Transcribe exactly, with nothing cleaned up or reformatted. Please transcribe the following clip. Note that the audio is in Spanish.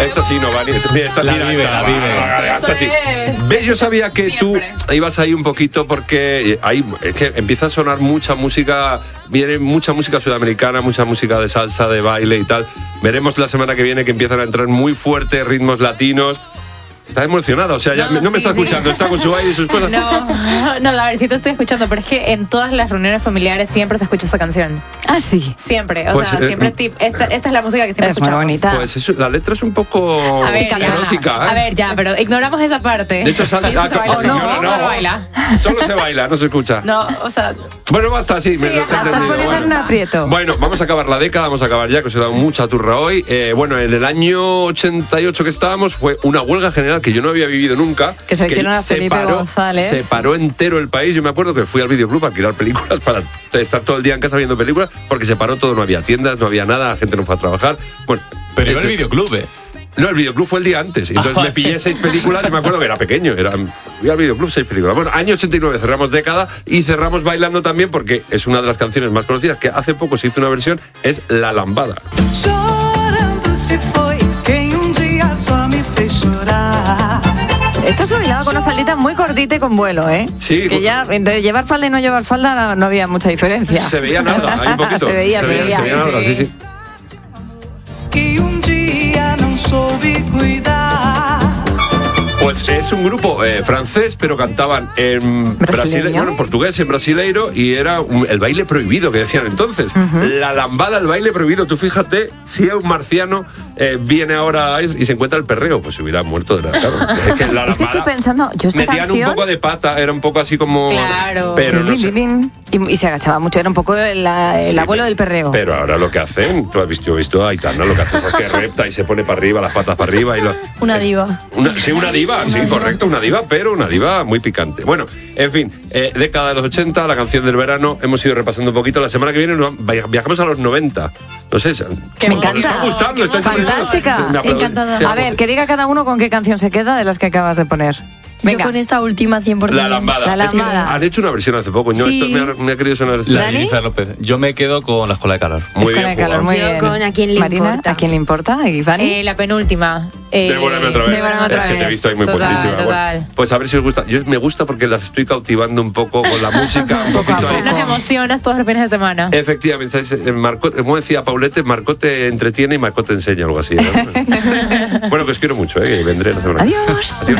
Esta sí no vale. Esta, esta, La mira, vive, esta, la vive. va, esta sí. es. ¿Ves? Yo sabía que Siempre. tú ibas ahí un poquito porque hay, es que empieza a sonar mucha música, viene mucha música sudamericana, mucha música de salsa, de baile y tal. Veremos la semana que viene que empiezan a entrar muy fuertes ritmos latinos. Está emocionada, o sea, ya No, me- no me sí, está sí. escuchando, está con su baile y sus cosas. No, no, a ver, sí te estoy escuchando, pero es que en todas las reuniones familiares siempre se escucha esa canción. Ah, sí. Siempre, o Pues, sea, eh, siempre tip, esta, esta es la música que siempre Es muy escuchamos. bonita. Pues eso, la letra es un poco A ver, ya. erótica, ¿eh? A ver, ya, pero ignoramos esa parte. De hecho, sal- ¿Y eso ah, se baila? no, No, no, no, no. no baila. Solo se baila, no se escucha. No, o sea, Bueno, basta, sí, me Sí, lo he la estás entendido. poniendo en un aprieto. Bueno, vamos a acabar la década, vamos a acabar ya, que os he dado mucha turra hoy. Eh, bueno, en el año ochenta y ocho que estábamos fue una huelga general que yo no había vivido nunca. Que se hicieron a Felipe paró, González. Se paró entero el país. Yo me acuerdo que fui al videoclub a alquilar películas para estar todo el día en casa viendo películas, porque se paró todo, no había tiendas, no había nada, la gente no fue a trabajar. Bueno, Pero iba al este- videoclub, ¿eh? No, el videoclub fue el día antes. Entonces Ah, me pillé seis películas y me acuerdo que era pequeño. Era, fui al videoclub seis películas. Bueno, año ochenta y nueve cerramos década y cerramos bailando también porque es una de las canciones más conocidas que hace poco se hizo una versión, es La Lambada. Chorando se foi quem um dia só me fez chorar. Esto se bailaba con una faldita muy cortita y con vuelo, ¿eh? Sí. Que ya, entre llevar falda y no llevar falda no, no había mucha diferencia. Se veía nada, hay un poquito. Se veía, se veía. Se veía nada, sí, sí. Que um dia não soube cuidar. Pues es un grupo eh, francés, pero cantaban en ¿Brasileño? brasile- bueno, en portugués, en brasileiro, y era un- el baile prohibido que decían entonces. La lambada, el baile prohibido. Tú fíjate, si un marciano eh, viene ahora y se encuentra el perreo, pues se hubiera muerto de la cara. Es que, la Es que estoy lambada pensando, yo esta metían canción... un poco de pata, era un poco así como... Claro. Pero no sé. y, y se agachaba mucho, era un poco el, la- el Sí, abuelo del perreo. Pero ahora lo que hacen, tú has visto, yo he visto a Aitana, lo que hace es que repta y se pone para arriba, las patas para arriba y lo... una diva. Una- sí, una diva, sí, correcto, una diva, pero una diva muy picante. Bueno, en fin, eh, década de los ochenta, la canción del verano, hemos ido repasando un poquito. La semana que viene nos- via- viajamos a los noventa. No sé, Que me ¿os encanta. está gustando? ¿Estáis Fantástica. Me Sí, aplaudís. encantada. Sí, A ver, que diga cada uno con qué canción se queda de las que acabas de poner. Venga. Yo con esta última cien por ciento. La lambada. La Es que lambada. han hecho una versión hace poco. No, Sí. esto me ha, me ha querido sonar. La de ¿Dani? Jennifer López. Yo me quedo con la escuela de calor. Muy Escuela bien de calor, jugado. muy Yo bien. con ¿A quién le Marina, importa? ¿a quién le importa? ¿Y Vani? Eh, la penúltima. Eh, Devórame otra vez. Devórame otra Es que te he vez. visto ahí muy Total, puestísima. Bueno, total. pues a ver si os gusta. Yo me gusta porque las estoy cautivando un poco con la música, un Poco a poquito ahí. Nos emocionas todos los fines de semana. Efectivamente, ¿sabes? Eh, Marco, como decía Paulette, Marco te entretiene y Marco te enseña, algo así. ¿no? Bueno, que os quiero mucho, ¿eh? Que vendré la semana que viene. Adiós. Adiós.